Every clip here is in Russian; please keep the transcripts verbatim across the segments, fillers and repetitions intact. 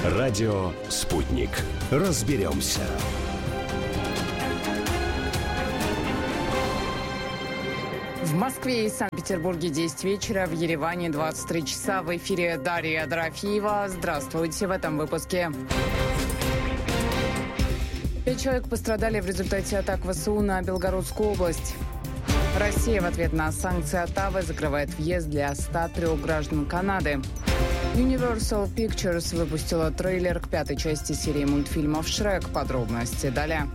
Радио «Спутник». Разберемся. В Москве и Санкт-Петербурге десять вечера, в Ереване двадцать три часа. В эфире Дарья Дорофеева. Здравствуйте в этом выпуске. Пять человек пострадали в результате атак ВСУ на Белгородскую область. Россия в ответ на санкции Оттавы закрывает въезд для ста трёх граждан Канады. Universal Pictures выпустила трейлер к пятой части серии мультфильмов «Шрек». Подробности далее.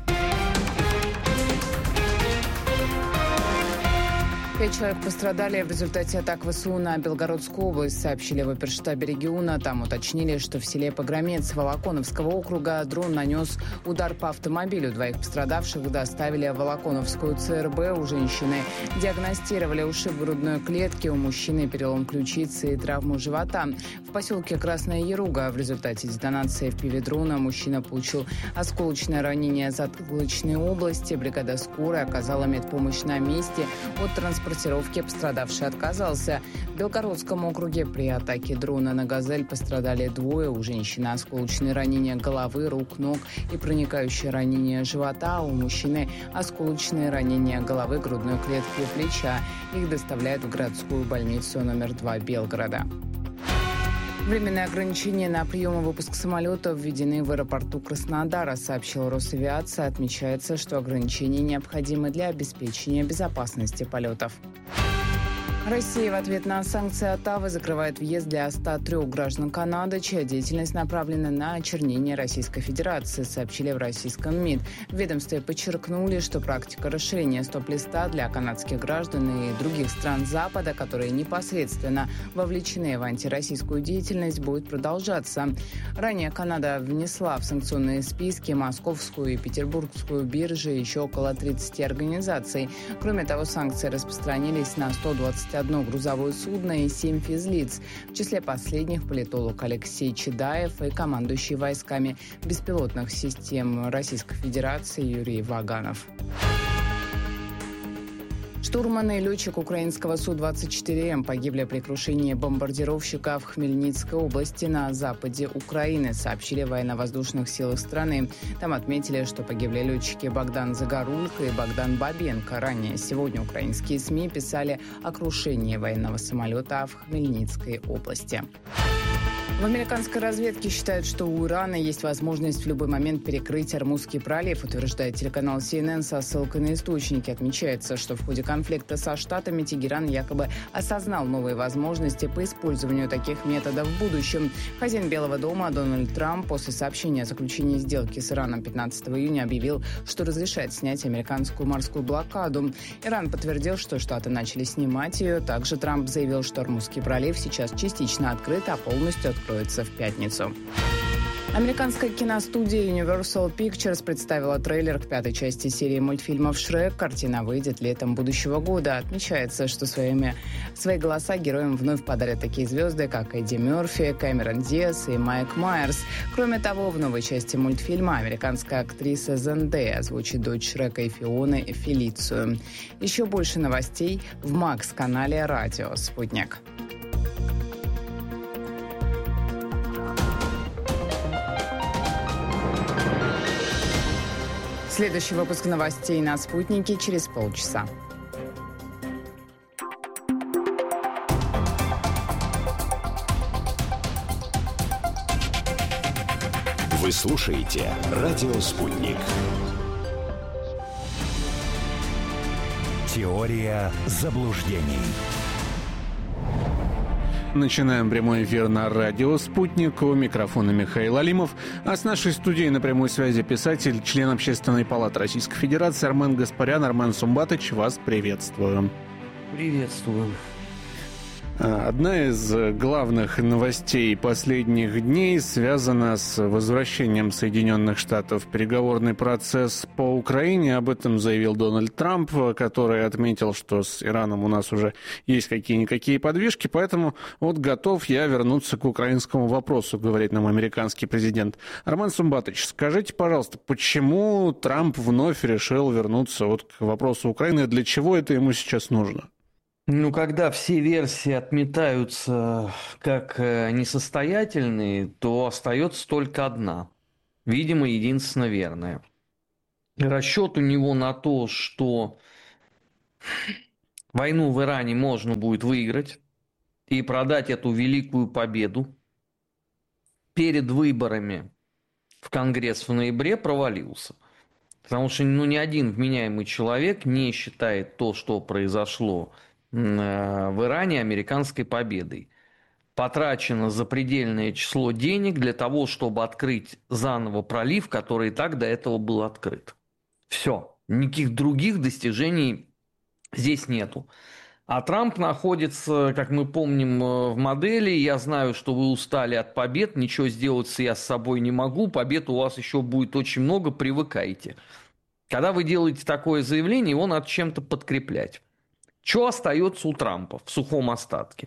Пять человек пострадали в результате атак ВСУ на Белгородскую область, сообщили в оперштабе региона. Там уточнили, что в селе Погромец Волоконовского округа дрон нанес удар по автомобилю. Двоих пострадавших доставили в Волоконовскую ЦРБ. У женщины диагностировали ушиб грудной клетки, у мужчины перелом ключицы и травму живота. В поселке Красная Яруга в результате детонации в пиве дрона мужчина получил осколочное ранение затылочной области. Бригада скорой оказала медпомощь на месте. От транспортировки пострадавший отказался. В Белгородском округе при атаке дрона на «Газель» пострадали двое. У женщины осколочные ранения головы, рук, ног и проникающее ранение живота. У мужчины осколочные ранения головы, грудной клетки и плеча. Их доставляют в городскую больницу номер два Белгорода. Временные ограничения на прием и выпуск самолетов введены в аэропорту Краснодара, сообщила Росавиация. Отмечается, что ограничения необходимы для обеспечения безопасности полетов. Россия в ответ на санкции Оттавы закрывает въезд для ста трёх граждан Канады, чья деятельность направлена на очернение Российской Федерации, сообщили в российском МИД. В ведомстве подчеркнули, что практика расширения стоп-листа для канадских граждан и других стран Запада, которые непосредственно вовлечены в антироссийскую деятельность, будет продолжаться. Ранее Канада внесла в санкционные списки московскую и петербургскую биржи еще около тридцати организаций. Кроме того, санкции распространились на сто двадцать одно грузовое судно и семь физлиц. В числе последних политолог Алексей Чедаев и командующий войсками беспилотных систем Российской Федерации Юрий Ваганов. Штурман и летчик украинского Су двадцать четыре М погибли при крушении бомбардировщика в Хмельницкой области на западе Украины, сообщили в военно-воздушных силах страны. Там отметили, что погибли летчики Богдан Загорулько и Богдан Бабенко. Ранее сегодня украинские СМИ писали о крушении военного самолета в Хмельницкой области. В американской разведке считают, что у Ирана есть возможность в любой момент перекрыть Ормузский пролив, утверждает телеканал Си Эн Эн со ссылкой на источники. Отмечается, что в ходе конфликта со Штатами Тегеран якобы осознал новые возможности по использованию таких методов в будущем. Хозяин Белого дома Дональд Трамп после сообщения о заключении сделки с Ираном пятнадцатого июня объявил, что разрешает снять американскую морскую блокаду. Иран подтвердил, что Штаты начали снимать ее. Также Трамп заявил, что Ормузский пролив сейчас частично открыт, а полностью откроется в пятницу. Американская киностудия Universal Pictures представила трейлер к пятой части серии мультфильмов «Шрек». Картина выйдет летом будущего года. Отмечается, что своими, свои голоса героям вновь подарят такие звезды, как Эдди Мерфи, Кэмерон Диаз и Майк Майерс. Кроме того, в новой части мультфильма американская актриса Зендея озвучит дочь Шрека и Фионы Фелицию. Еще больше новостей в Макс-канале «Радио Спутник». Следующий выпуск новостей на «Спутнике» через полчаса. Вы слушаете «Радио Спутник». Теория заблуждений. Начинаем прямой эфир на радио «Спутник». У микрофона Михаил Алимов. А с нашей студией на прямой связи писатель, член Общественной палаты Российской Федерации Армен Гаспарян. Армен Сумбатович, вас приветствую. Приветствую. Одна из главных новостей последних дней связана с возвращением Соединенных Штатов в переговорный процесс по Украине. Об этом заявил Дональд Трамп, который отметил, что с Ираном у нас уже есть какие-никакие подвижки, поэтому вот готов я вернуться к украинскому вопросу, говорит нам американский президент. Армен Сумбатович, скажите, пожалуйста, почему Трамп вновь решил вернуться вот к вопросу Украины, для чего это ему сейчас нужно? Ну, когда все версии отметаются как несостоятельные, то остается только одна. Видимо, единственно верная. Расчет у него на то, что войну в Иране можно будет выиграть и продать эту великую победу перед выборами в Конгресс в ноябре, провалился. Потому что ну, ни один вменяемый человек не считает то, что произошло в Иране, американской победой. Потрачено запредельное число денег для того, чтобы открыть заново пролив, который и так до этого был открыт. Все. Никаких других достижений здесь нету. А Трамп находится, как мы помним, в модели. Я знаю, что вы устали от побед, ничего сделать я с собой не могу. Побед у вас еще будет очень много, привыкайте. Когда вы делаете такое заявление, его надо чем-то подкреплять. Что остается у Трампа в сухом остатке?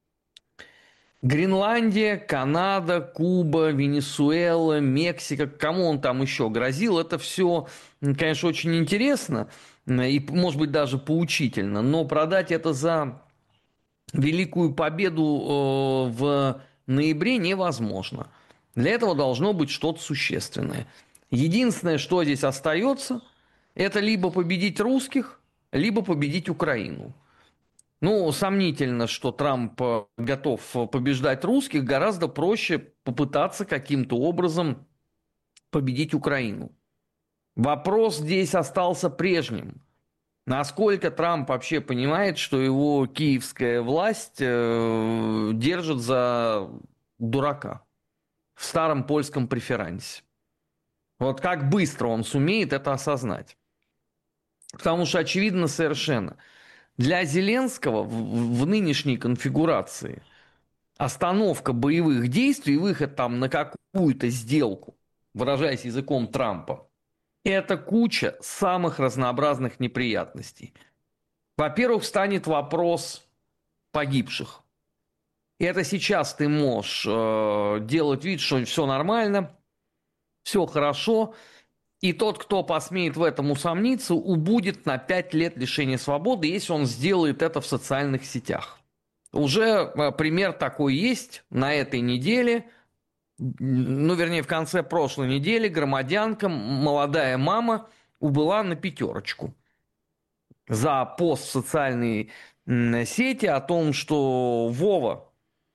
Гренландия, Канада, Куба, Венесуэла, Мексика, кому он там еще грозил, это все, конечно, очень интересно и, может быть, даже поучительно, но продать это за великую победу в ноябре невозможно. Для этого должно быть что-то существенное. Единственное, что здесь остается, это либо победить русских, либо победить Украину. Ну, сомнительно, что Трамп готов побеждать русских, гораздо проще попытаться каким-то образом победить Украину. Вопрос здесь остался прежним. Насколько Трамп вообще понимает, что его киевская власть э, держит за дурака в старом польском преферансе? Вот как быстро он сумеет это осознать? Потому что очевидно совершенно, для Зеленского в, в нынешней конфигурации остановка боевых действий, выход там на какую-то сделку, выражаясь языком Трампа, это куча самых разнообразных неприятностей. Во-первых, встанет вопрос погибших. Это сейчас ты можешь э, делать вид, что все нормально, все хорошо, и тот, кто посмеет в этом усомниться, убудет на пять лет лишения свободы, если он сделает это в социальных сетях. Уже пример такой есть на этой неделе, ну, вернее, в конце прошлой недели громадянка, молодая мама, убыла на пятерочку за пост в социальной сети о том, что Вова,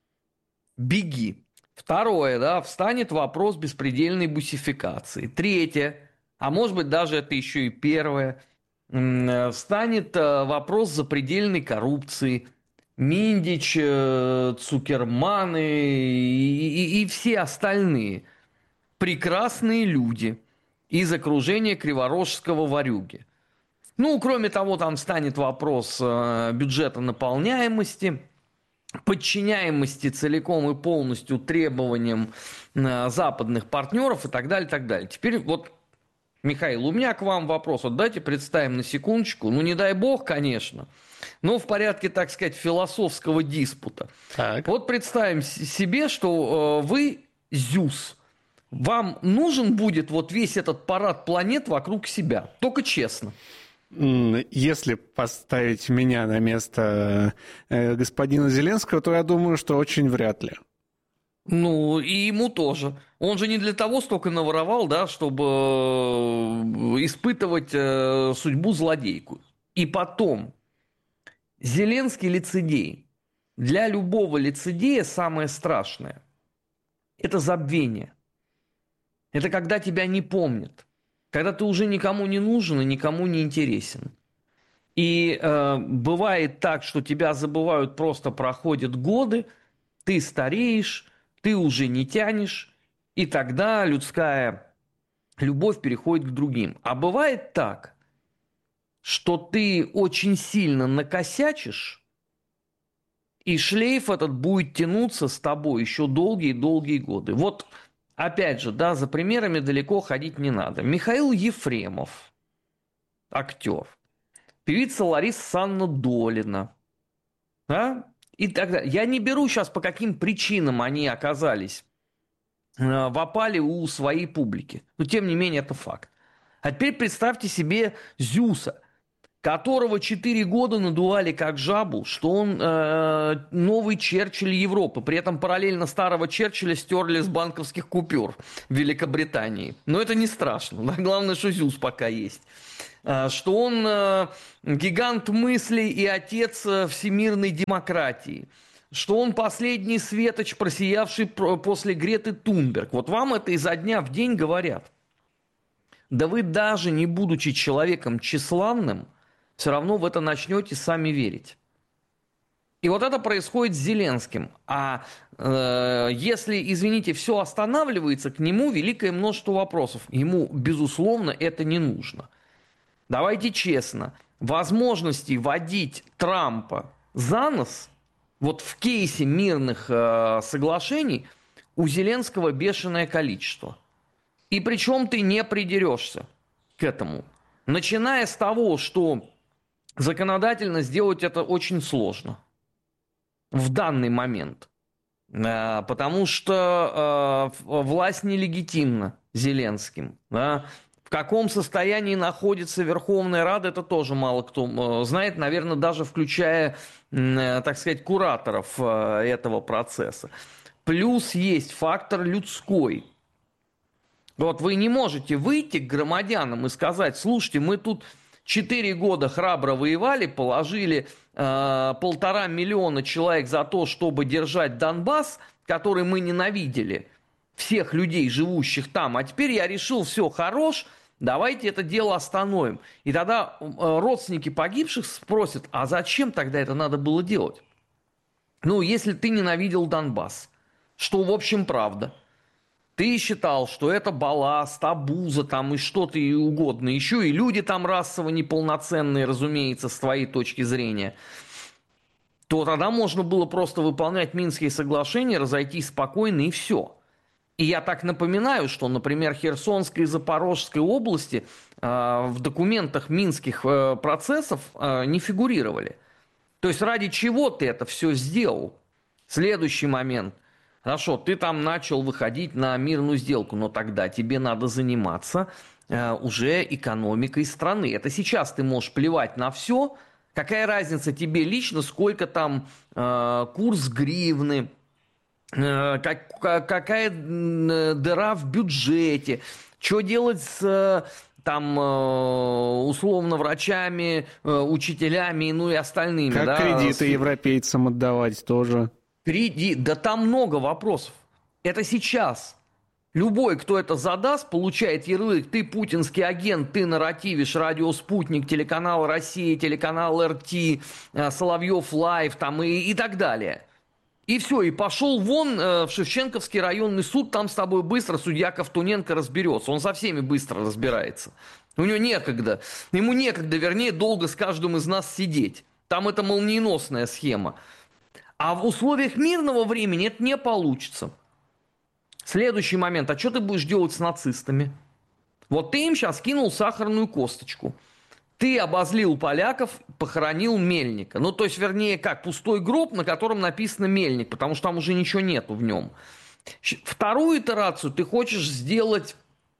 беги. Второе, да, встанет вопрос беспредельной бусификации. Третье, а может быть даже это еще и первое, встанет вопрос запредельной коррупции. Миндич, Цукерманы и, и, и все остальные прекрасные люди из окружения криворожского ворюги. Ну, кроме того, там станет вопрос бюджета наполняемости, подчиняемости целиком и полностью требованиям западных партнеров и так далее, так далее. Теперь вот, Михаил, у меня к вам вопрос. Вот давайте представим на секундочку, ну не дай бог, конечно, но в порядке, так сказать, философского диспута. Так. Вот представим себе, что э, вы Зюс. Вам нужен будет вот весь этот парад планет вокруг себя. Только честно. Если поставить меня на место э, господина Зеленского, то я думаю, что очень вряд ли. Ну, и ему тоже. Он же не для того столько наворовал, да, чтобы испытывать э, судьбу злодейку. И потом, Зеленский лицедей. Для любого лицедея самое страшное – это забвение. Это когда тебя не помнят. Когда ты уже никому не нужен и никому не интересен. И э, бывает так, что тебя забывают, просто проходят годы, ты стареешь, ты уже не тянешь, и тогда людская любовь переходит к другим. А бывает так, что ты очень сильно накосячишь, и шлейф этот будет тянуться с тобой еще долгие-долгие годы. Вот, опять же, да, за примерами далеко ходить не надо. Михаил Ефремов, актер. Певица Лариса Санна Долина. Да? И так далее. Я не беру сейчас, по каким причинам они оказались э, в опале у своей публики. Но, тем не менее, это факт. А теперь представьте себе Зюса. которого четыре года надували как жабу, что он э, новый Черчилль Европы. При этом параллельно старого Черчилля стерли с банковских купюр в Великобритании. Но это не страшно. Главное, что ЗЮЗ пока есть. Э, что он э, гигант мыслей и отец всемирной демократии. Что он последний светоч, просиявший после Греты Тунберг. Вот вам это изо дня в день говорят. Да вы даже не будучи человеком тщеславным, все равно в это начнете сами верить. И вот это происходит с Зеленским. А э, если, извините, все останавливается, к нему великое множество вопросов. Ему, безусловно, это не нужно. Давайте честно. Возможности водить Трампа за нос, вот в кейсе мирных э, соглашений, у Зеленского бешеное количество. И причем ты не придерешься к этому. Начиная с того, что законодательно сделать это очень сложно в данный момент, потому что власть нелегитимна Зеленским. Да? В каком состоянии находится Верховная Рада, это тоже мало кто знает, наверное, даже включая, так сказать, кураторов этого процесса. Плюс есть фактор людской. Вот вы не можете выйти к громадянам и сказать: слушайте, мы тут четыре года храбро воевали, положили э, полтора миллиона человек за то, чтобы держать Донбасс, который мы ненавидели, всех людей, живущих там, а теперь я решил, все, хорош, давайте это дело остановим. И тогда э, родственники погибших спросят: а зачем тогда это надо было делать? Ну, если ты ненавидел Донбасс, что, в общем, правда. Ты считал, что это балласт, абуза там и что-то и угодно. Еще и люди там расово неполноценные, разумеется, с твоей точки зрения. То тогда можно было просто выполнять Минские соглашения, разойтись спокойно и все. И я так напоминаю, что, например, Херсонской и Запорожской области э, в документах минских э, процессов э, не фигурировали. То есть ради чего ты это все сделал? Следующий момент. Хорошо, ты там начал выходить на мирную сделку, но тогда тебе надо заниматься э, уже экономикой страны. Это сейчас ты можешь плевать на все. Какая разница тебе лично, сколько там э, курс гривны, э, как, какая дыра в бюджете, что делать с там условно врачами, учителями, ну и остальными. Как да? кредиты европейцам отдавать тоже. Кредит, да там много вопросов. Это сейчас. Любой, кто это задаст, получает ярлык: ты путинский агент, ты нарративишь радио «Спутник», телеканал «Россия», телеканал эр ти, Соловьев Лайв там и, и так далее. И все, и пошел вон э, в Шевченковский районный суд, там с тобой быстро судья Ковтуненко разберется. Он со всеми быстро разбирается. У него некогда. Ему некогда, вернее, долго с каждым из нас сидеть. Там это молниеносная схема. А в условиях мирного времени это не получится. Следующий момент. А что ты будешь делать с нацистами? Вот ты им сейчас кинул сахарную косточку. Ты обозлил поляков, похоронил Мельника. Ну, то есть, вернее, как пустой гроб, на котором написано Мельник, потому что там уже ничего нету в нем. Вторую итерацию ты хочешь сделать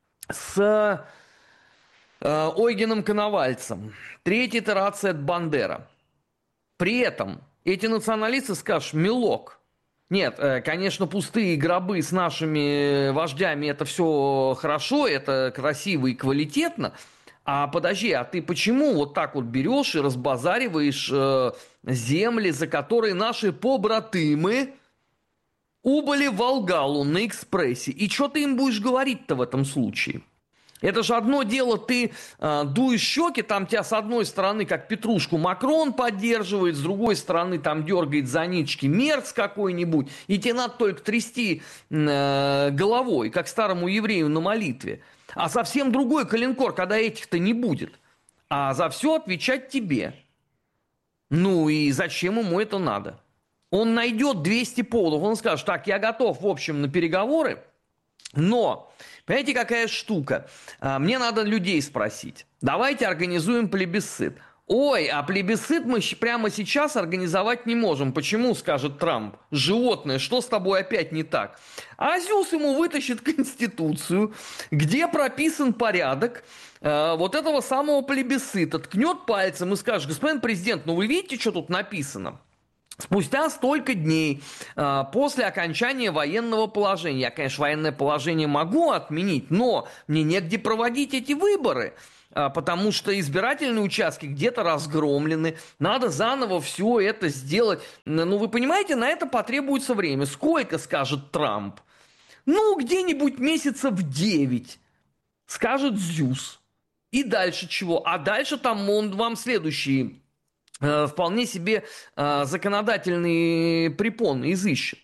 с э, Ойгеном Коновальцем. Третья итерация – это Бандера. При этом эти националисты скажут: милок. Нет, конечно, пустые гробы с нашими вождями – это все хорошо, это красиво и квалитетно. А подожди, а ты почему вот так вот берешь и разбазариваешь э, земли, за которые наши побратымы убыли в Волгалу на экспрессе? И что ты им будешь говорить-то в этом случае? Это же одно дело, ты э, дуешь щеки, там тебя с одной стороны, как петрушку, Макрон поддерживает, с другой стороны там дергает за ниточки Мерц какой-нибудь, и тебе надо только трясти э, головой, как старому еврею на молитве. А совсем другой коленкор, когда этих-то не будет. А за все отвечать тебе. Ну и зачем ему это надо? Он найдет двести поводов, он скажет: так, я готов, в общем, на переговоры, но... Понимаете, какая штука? Мне надо людей спросить. Давайте организуем плебисцит. Ой, а плебисцит мы прямо сейчас организовать не можем. Почему, скажет Трамп? Животное, что с тобой опять не так? А Зюс ему вытащит Конституцию, где прописан порядок э, вот этого самого плебисцита, ткнет пальцем и скажет: господин президент, ну вы видите, что тут написано? Спустя столько дней э, после окончания военного положения, я, конечно, военное положение могу отменить, но мне негде проводить эти выборы, э, потому что избирательные участки где-то разгромлены, надо заново все это сделать. Ну, вы понимаете, на это потребуется время. Сколько, скажет Трамп? Ну, где-нибудь месяцев девять, скажет Зюс. И дальше чего? А дальше там он вам следующие... вполне себе э, законодательные препоны изыщет.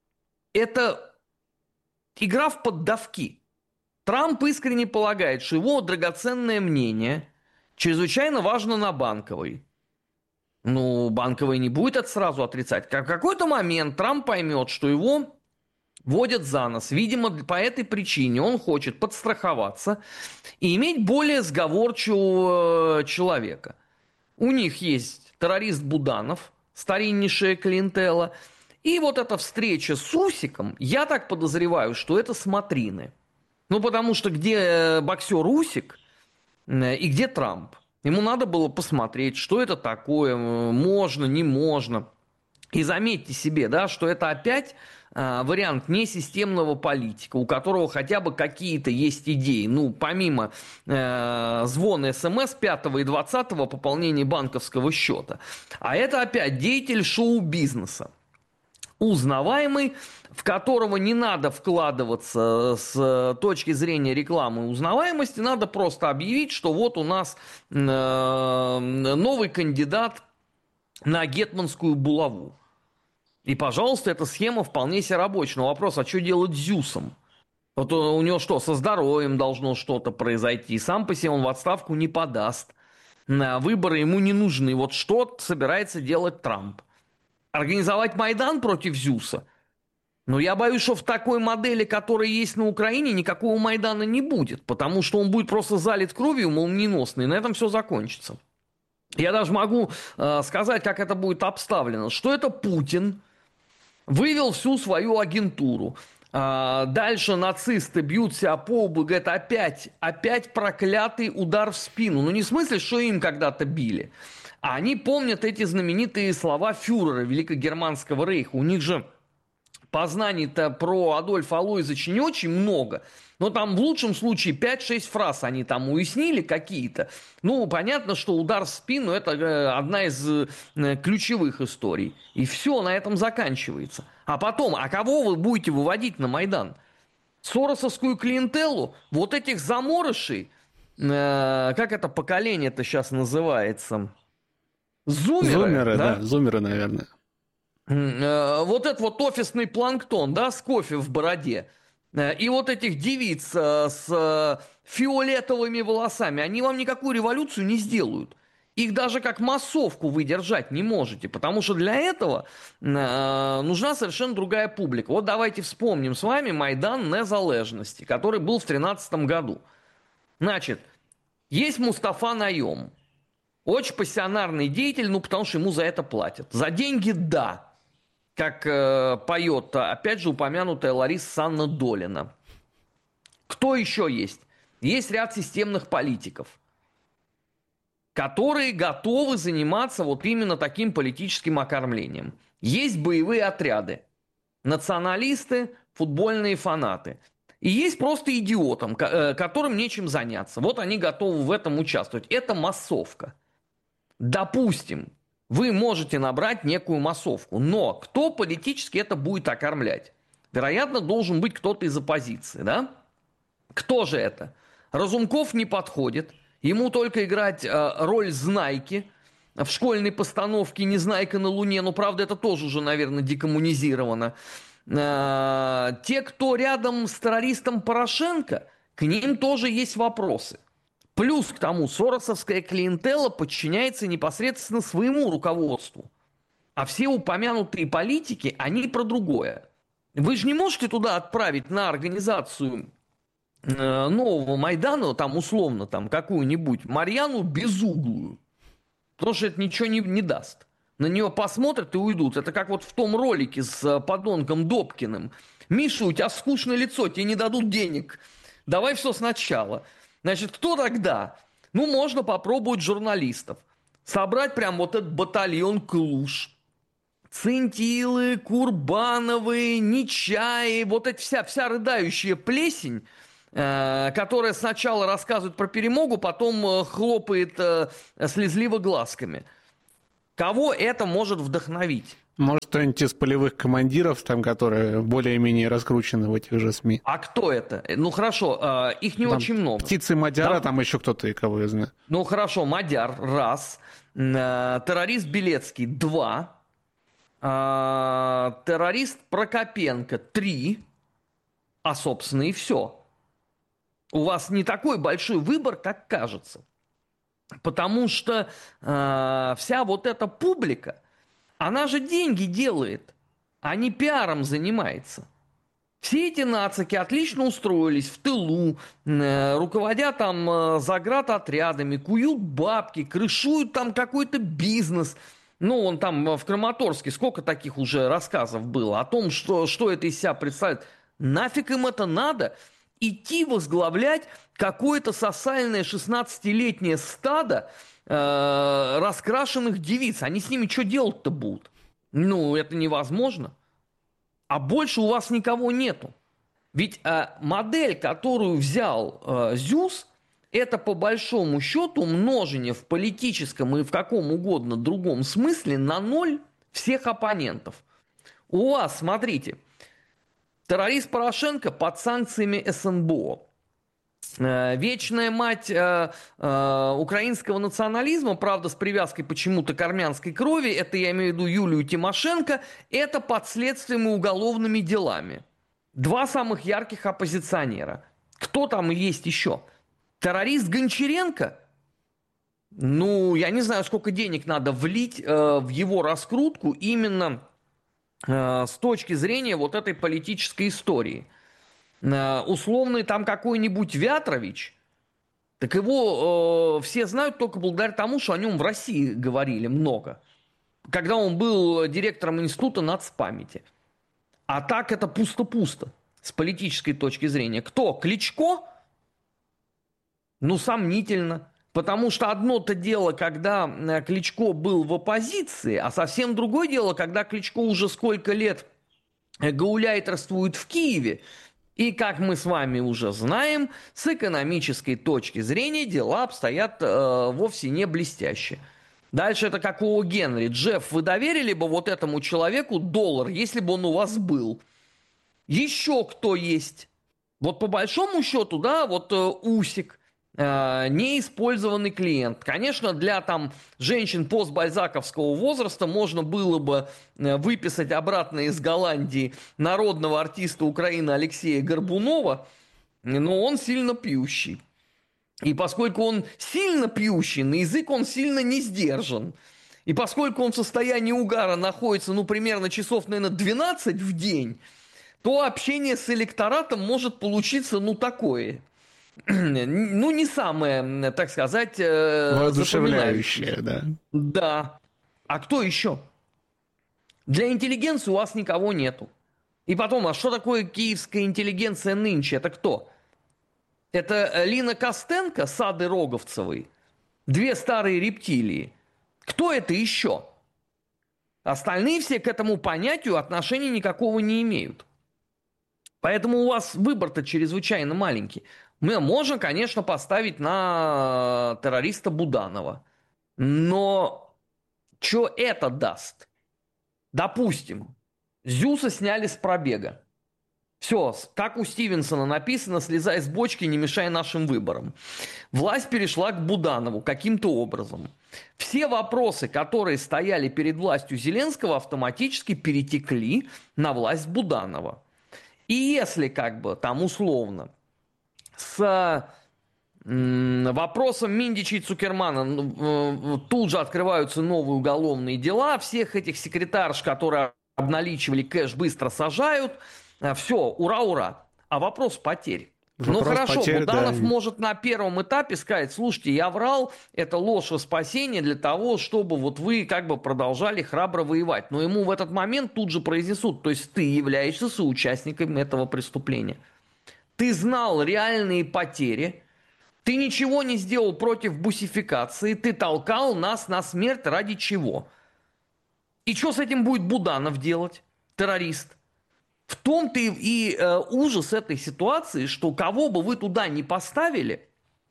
Это игра в поддавки. Трамп искренне полагает, что его драгоценное мнение чрезвычайно важно на Банковой. Ну, Банковой не будет это сразу отрицать. В какой-то момент Трамп поймет, что его водят за нос. Видимо, по этой причине он хочет подстраховаться и иметь более сговорчивого человека. У них есть террорист Буданов, стариннейшая клиентела. И вот эта встреча с Усиком, я так подозреваю, что это смотрины. Ну, потому что где боксер Усик и где Трамп? Ему надо было посмотреть, что это такое, можно, не можно. И заметьте себе, да, что это опять э, вариант несистемного политика, у которого хотя бы какие-то есть идеи. Ну, помимо э, звона СМС пятого и двадцатого пополнения банковского счета. А это опять деятель шоу-бизнеса. Узнаваемый, в которого не надо вкладываться с точки зрения рекламы и узнаваемости, надо просто объявить, что вот у нас э, новый кандидат на гетманскую булаву. И, пожалуйста, эта схема вполне себе рабочая. Но вопрос, а что делать с Зюсом? Вот у него что, со здоровьем должно что-то произойти. Сам по себе он в отставку не подаст. Выборы ему не нужны. Вот что собирается делать Трамп? Организовать Майдан против Зюса? Но я боюсь, что в такой модели, которая есть на Украине, никакого Майдана не будет. Потому что он будет просто залит кровью молниеносно. И на этом все закончится. Я даже могу э, сказать, как это будет обставлено. Что это Путин вывел всю свою агентуру. А, дальше нацисты бьют себя по лбу, говорят, опять, опять проклятый удар в спину. Ну, не в смысле, что им когда-то били. А они помнят эти знаменитые слова фюрера Великогерманского рейха. У них же познаний-то про Адольфа Алойзовича не очень много. Но там в лучшем случае пять-шесть фраз они там уяснили какие-то. Ну, понятно, что удар в спину – это одна из ключевых историй. И все, на этом заканчивается. А потом, а кого вы будете выводить на Майдан? Соросовскую клиентеллу? Вот этих заморышей? Э, как это поколение-то сейчас называется? Зумеры? Зумеры, да, да, зумеры, наверное. Э, вот этот вот офисный планктон, да, с кофе в бороде. И вот этих девиц с фиолетовыми волосами, они вам никакую революцию не сделают. Их даже как массовку вы держать не можете, потому что для этого нужна совершенно другая публика. Вот давайте вспомним с вами Майдан Незалежности, который был в тринадцатом году. Значит, есть Мустафа Найом, очень пассионарный деятель, ну потому что ему за это платят. За деньги – да. Как э, поет, опять же, упомянутая Лариса Санна Долина. Кто еще есть? Есть ряд системных политиков, которые готовы заниматься вот именно таким политическим окормлением. Есть боевые отряды, националисты, футбольные фанаты. И есть просто идиотам, которым нечем заняться. Вот они готовы в этом участвовать. Это массовка. Допустим, вы можете набрать некую массовку, но кто политически это будет окормлять? Вероятно, должен быть кто-то из оппозиции, да? Кто же это? Разумков не подходит, ему только играть э, роль знайки в школьной постановке «Незнайка на Луне», но, правда, это тоже уже, наверное, декоммунизировано. Э, те, кто рядом с террористом Порошенко, к ним тоже есть вопросы. Плюс к тому, соросовская клиентела подчиняется непосредственно своему руководству. А все упомянутые политики, они про другое. Вы же не можете туда отправить на организацию э, нового Майдана, там условно, там какую-нибудь Марьяну Безуглую. Потому что это ничего не, не даст. На нее посмотрят и уйдут. Это как вот в том ролике с подонком Добкиным. Миша, у тебя скучное лицо, тебе не дадут денег. Давай все сначала. Значит, кто тогда? Ну, можно попробовать журналистов. Собрать прям вот этот батальон Клуш. Центилы, Курбановы, Нечаи, вот эта вся, вся рыдающая плесень, э, которая сначала рассказывает про перемогу, потом э, хлопает э, слезливо глазками. Кого это может вдохновить? Может, кто-нибудь из полевых командиров, там, которые более-менее раскручены в этих же СМИ. А кто это? Ну, хорошо, их не там очень много. Птицы Мадяра, да? Там еще кто-то, и кого я знаю. Ну, хорошо, Мадяр, раз. Террорист Белецкий, два. Террорист Прокопенко, три. А, собственно, и все. У вас не такой большой выбор, как кажется. Потому что э, вся вот эта публика, она же деньги делает, а не пиаром занимается. Все эти нацики отлично устроились в тылу, э, руководя там э, заградотрядами, куют бабки, крышуют там какой-то бизнес. Ну, он там в Краматорске, сколько таких уже рассказов было о том, что, что это из себя представляет. Нафиг им это надо? Идти возглавлять какое-то сосальное шестнадцатилетнее стадо э, раскрашенных девиц. Они с ними что делать-то будут? Ну, это невозможно. А больше у вас никого нету. Ведь э, модель, которую взял э, ЗЮС, это по большому счету умножение в политическом и в каком угодно другом смысле на ноль всех оппонентов. У вас, смотрите, террорист Порошенко под санкциями СНБО. Вечная мать э, э, украинского национализма, правда, с привязкой почему-то к армянской крови, это я имею в виду Юлию Тимошенко, это под следствием и уголовными делами. Два самых ярких оппозиционера. Кто там есть еще? Террорист Гончаренко? Ну, я не знаю, сколько денег надо влить э, в его раскрутку именно э, с точки зрения вот этой политической истории. Условный там какой-нибудь Вятрович, так его э, все знают только благодаря тому, что о нем в России говорили много, когда он был директором института нацпамяти. А так это пусто-пусто с политической точки зрения. Кто? Кличко? Ну, сомнительно. Потому что одно-то дело, когда Кличко был в оппозиции, а совсем другое дело, когда Кличко уже сколько лет гауляйтерствует в Киеве. И, как мы с вами уже знаем, с экономической точки зрения дела обстоят э, вовсе не блестяще. Дальше это как у Генри. Джефф, вы доверили бы вот этому человеку доллар, если бы он у вас был? Еще кто есть? Вот по большому счету, да, вот э, Усик, э, неиспользованный клиент. Конечно, для там женщин постбальзаковского возраста можно было бы э, выписать обратно из Голландии народного артиста Украины Алексея Горбунова, но он сильно пьющий. И поскольку он сильно пьющий, на язык он сильно не сдержан. И поскольку он в состоянии угара находится, ну, примерно часов, наверное, двенадцать в день, то общение с электоратом может получиться, ну, такое. Ну, не самое, так сказать, воодушевляющее, да. Да. А кто еще? Для интеллигенции у вас никого нету. И потом, а что такое киевская интеллигенция нынче? Это кто? Это Лина Костенко с Адой Роговцевой? Две старые рептилии. Кто это еще? Остальные все к этому понятию отношения никакого не имеют. Поэтому у вас выбор-то чрезвычайно маленький. Мы можем, конечно, поставить на террориста Буданова. Но что это даст? Допустим, Зюса сняли с пробега. Все, как у Стивенсона написано, слезай с бочки, не мешай нашим выборам. Власть перешла к Буданову каким-то образом. Все вопросы, которые стояли перед властью Зеленского, автоматически перетекли на власть Буданова. И если как бы там условно с м, вопросом Миндича и Цукермана э, тут же открываются новые уголовные дела, всех этих секретарш, которые обналичивали кэш, быстро сажают, э, все, ура-ура. А вопрос потерь. Вопрос ну хорошо, потерь, Буданов да. может на первом этапе сказать: слушайте, я врал, это ложь во спасение для того, чтобы вот вы как бы продолжали храбро воевать. Но ему в этот момент тут же произнесут: то есть ты являешься соучастником этого преступления. Ты знал реальные потери, ты ничего не сделал против бусификации, ты толкал нас на смерть ради чего? И что с этим будет Буданов делать, террорист? В том-то и, и э, ужас этой ситуации, что кого бы вы туда ни поставили,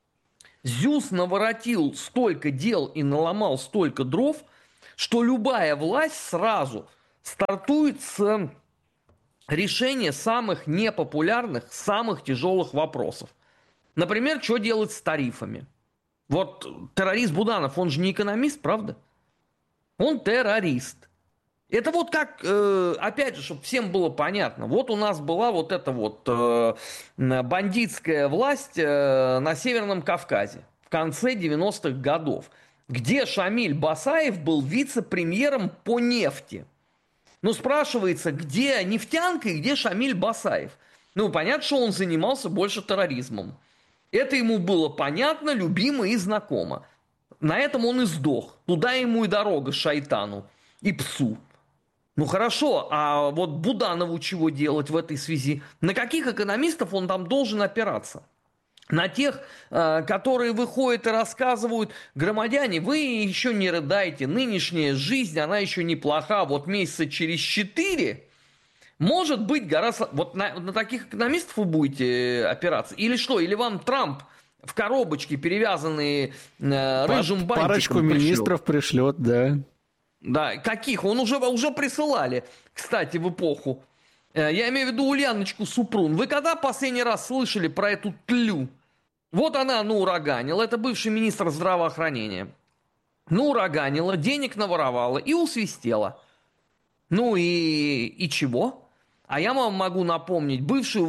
Зюс наворотил столько дел и наломал столько дров, что любая власть сразу стартует с решения самых непопулярных, самых тяжелых вопросов. Например, что делать с тарифами? Вот террорист Буданов, он же не экономист, правда? Он террорист. Это вот как, э, опять же, чтобы всем было понятно. Вот у нас была вот эта вот э, бандитская власть э, на Северном Кавказе в конце девяностых годов, где Шамиль Басаев был вице-премьером по нефти. Ну, спрашивается, где нефтянка и где Шамиль Басаев? Ну, понятно, что он занимался больше терроризмом. Это ему было понятно, любимо и знакомо. На этом он и сдох. Туда ему и дорога шайтану и псу. Ну хорошо, а вот Буданову чего делать в этой связи? На каких экономистов он там должен опираться? На тех, которые выходят и рассказывают: громадяне, вы еще не рыдайте, нынешняя жизнь, она еще неплоха, вот месяца через четыре может быть гораздо... Вот на, на таких экономистов вы будете опираться? Или что? Или вам Трамп в коробочке, перевязанные э, рыжим бантиком, парочку пришлет? министров пришлет, да. Да, каких? Он уже, уже присылали, кстати, в эпоху. Я имею в виду Ульяночку Супрун. Вы когда последний раз слышали про эту тлю? Вот она наураганила, это бывший министр здравоохранения. Наураганила, денег наворовала и усвистела. Ну и, и чего? А я вам могу напомнить бывшую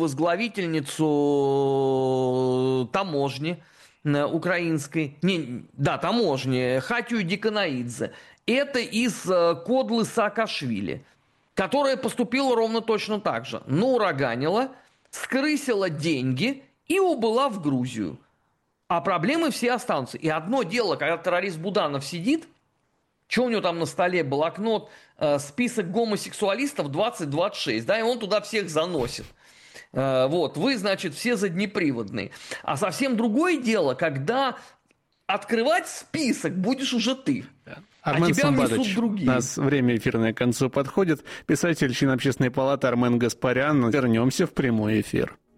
возглавительницу таможни украинской, не, да, таможни, Хатию Диканаидзе. Это из Кодлы Саакашвили, которая поступила ровно точно так же. Наураганила, скрысила деньги и убыла в Грузию. А проблемы все останутся. И одно дело, когда террорист Буданов сидит, что у него там на столе, блокнот, э, список гомосексуалистов двадцать двадцать шесть, да, и он туда всех заносит. Э, вот, вы, значит, все заднеприводные. А совсем другое дело, когда открывать список будешь уже ты. Армен а тебя Самбадович, внесут другие. У нас время эфирное к концу подходит. Писатель, член Общественной палаты Армен Гаспарян. Вернемся в прямой эфир.